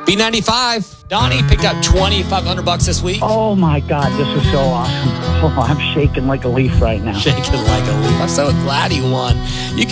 B95. Donnie picked up $2,500 this week. Oh, my God. This is so awesome. Oh, I'm shaking like a leaf right now. Shaking like a leaf. I'm so glad he won. You can